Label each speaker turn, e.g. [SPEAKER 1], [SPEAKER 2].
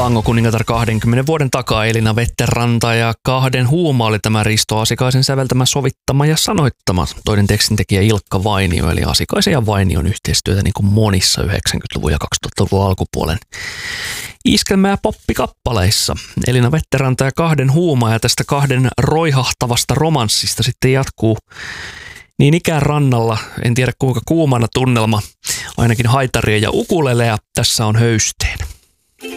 [SPEAKER 1] Tango kuningatar 20 vuoden takaa. Elina Vetteranta ja Kahden huuma oli tämä Risto Asikaisen säveltämä, sovittama ja sanoittama. Toinen tekstintekijä Ilkka Vainio, eli Asikaisen ja Vainion yhteistyötä niin kuin monissa 90-luvun ja 2000-luvun alkupuolen iskelmä- ja poppikappaleissa. Elina Vetteranta ja Kahden huuma, ja tästä Kahden roihahtavasta romanssista sitten jatkuu niin ikään rannalla, en tiedä kuinka kuumana tunnelma, ainakin haitarien ja ukuleleja. Tässä on Höysteen.